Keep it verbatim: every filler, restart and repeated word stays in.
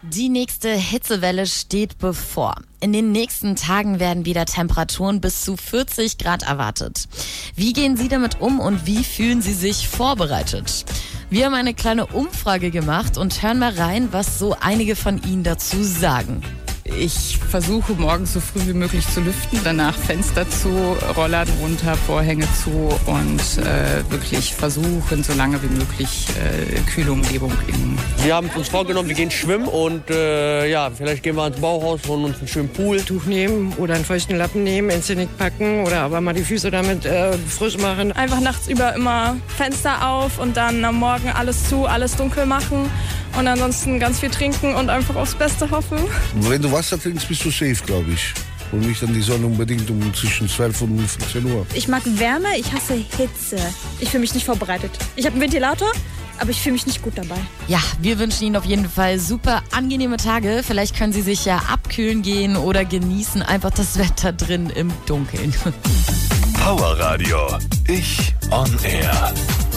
Die nächste Hitzewelle steht bevor. In den nächsten Tagen werden wieder Temperaturen bis zu vierzig Grad erwartet. Wie gehen Sie damit um und wie fühlen Sie sich vorbereitet? Wir haben eine kleine Umfrage gemacht und hören mal rein, was so einige von Ihnen dazu sagen. Ich versuche morgens so früh wie möglich zu lüften, danach Fenster zu, Rollladen runter, Vorhänge zu und äh, wirklich versuchen, so lange wie möglich äh, kühle Umgebung in. Wir haben uns vorgenommen, wir gehen schwimmen und äh, ja, vielleicht gehen wir ins Bauhaus, holen uns einen schönen Pool. Tuch nehmen oder einen feuchten Lappen nehmen, ins Genick packen oder aber mal die Füße damit äh, frisch machen. Einfach nachts über immer Fenster auf und dann am Morgen alles zu, alles dunkel machen und ansonsten ganz viel trinken und einfach aufs Beste hoffen. Wenn du Wasser trinkst, bist du safe, glaube ich. Und nicht an die Sonne unbedingt um zwischen zwölf und fünfzehn Uhr. Ich mag Wärme, ich hasse Hitze. Ich fühle mich nicht vorbereitet. Ich habe einen Ventilator, aber ich fühle mich nicht gut dabei. Ja, wir wünschen Ihnen auf jeden Fall super angenehme Tage. Vielleicht können Sie sich ja abkühlen gehen oder genießen einfach das Wetter drin im Dunkeln. Power Radio. Ich on Air.